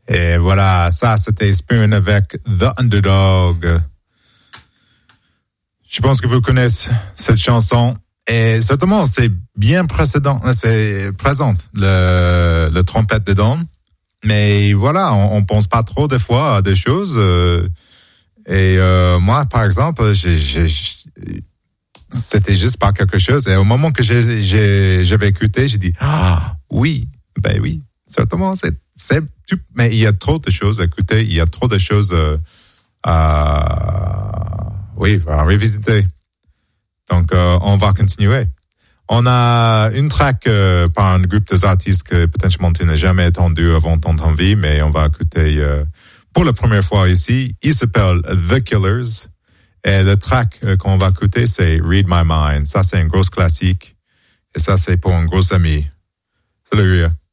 Et voilà, ça, c'était Spoon avec The Underdog. Je pense que vous connaissez cette chanson. Et certainement, c'est présente, le trompette dedans. Mais voilà, on pense pas trop des fois à des choses. Moi, par exemple, c'était juste pas quelque chose. Et au moment que j'avais écouté, j'ai dit, oui, certainement, c'est tout. Mais il y a trop de choses à écouter, il y a trop de choses à revisiter. Donc, on va continuer. On a une track par un groupe d'artistes que potentiellement tu n'as jamais entendu avant dans ta vie, mais on va écouter pour la première fois ici. Il s'appelle The Killers. Et le track qu'on va écouter, c'est Read My Mind. Ça, c'est un gros classique. Et ça, c'est pour un gros ami. Salut, Ria.